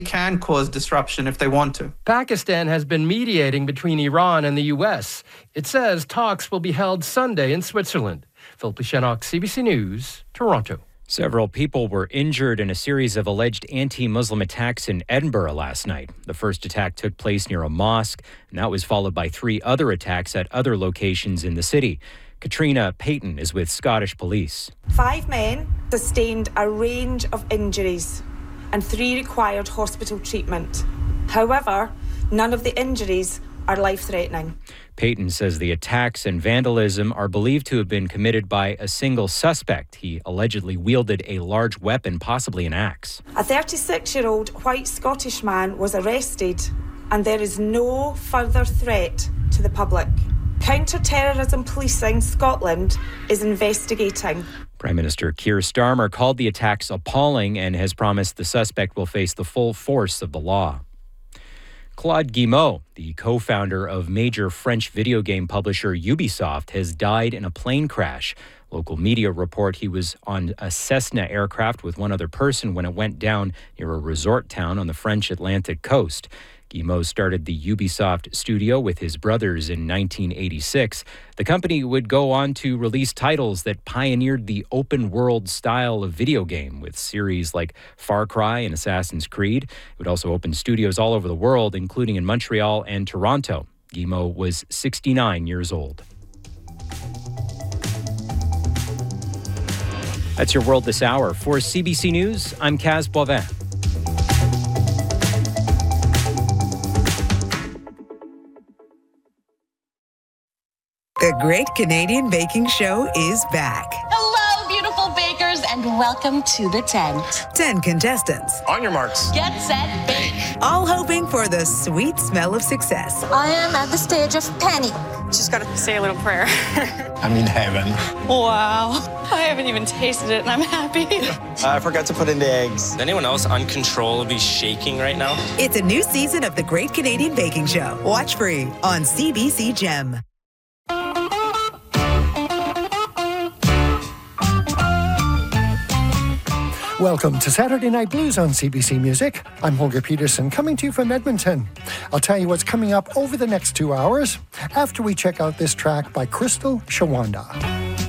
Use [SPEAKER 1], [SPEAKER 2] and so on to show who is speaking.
[SPEAKER 1] can cause disruption if they want to.
[SPEAKER 2] Pakistan has been mediating between Iran and the U.S. It says talks will be held Sunday in Switzerland. Phil Plishenok, CBC News, Toronto.
[SPEAKER 3] Several people were injured in a series of alleged anti-Muslim attacks in Edinburgh last night. The first attack took place near a mosque, and that was followed by 3 other attacks at other locations in the city. Katrina Payton is with Scottish Police.
[SPEAKER 4] 5 men sustained a range of injuries and 3 required hospital treatment. However, none of the injuries are life-threatening.
[SPEAKER 3] Payton says the attacks and vandalism are believed to have been committed by a single suspect. He allegedly wielded a large weapon, possibly an axe.
[SPEAKER 4] A 36-year-old white Scottish man was arrested, and there is no further threat to the public. Counter-terrorism policing Scotland is investigating.
[SPEAKER 3] Prime Minister Keir Starmer called the attacks appalling and has promised the suspect will face the full force of the law. Claude Guillemot, the co-founder of major French video game publisher Ubisoft, has died in a plane crash. Local media report he was on a Cessna aircraft with one other person when it went down near a resort town on the French Atlantic coast. Guillemot started the Ubisoft studio with his brothers in 1986. The company would go on to release titles that pioneered the open-world style of video game with series like Far Cry and Assassin's Creed. It would also open studios all over the world, including in Montreal and Toronto. Guillemot was 69 years old. That's your World This Hour. For CBC News, I'm Kaz Boivin.
[SPEAKER 5] The Great Canadian Baking Show is back.
[SPEAKER 6] Hello, beautiful bakers, and welcome to the tent.
[SPEAKER 5] 10 contestants.
[SPEAKER 7] On your marks.
[SPEAKER 6] Get set, bake.
[SPEAKER 5] All hoping for the sweet smell of success.
[SPEAKER 8] I am at the stage of panic.
[SPEAKER 9] Just gotta say a little prayer.
[SPEAKER 7] I'm in heaven.
[SPEAKER 9] Wow. I haven't even tasted it, and I'm happy.
[SPEAKER 7] I forgot to put in the eggs.
[SPEAKER 10] Is anyone else uncontrollably shaking right now?
[SPEAKER 5] It's a new season of The Great Canadian Baking Show. Watch free on CBC Gem.
[SPEAKER 11] Welcome to Saturday Night Blues on CBC Music. I'm Holger Peterson, coming to you from Edmonton. I'll tell you what's coming up over the next 2 hours after we check out this track by Crystal Shawanda.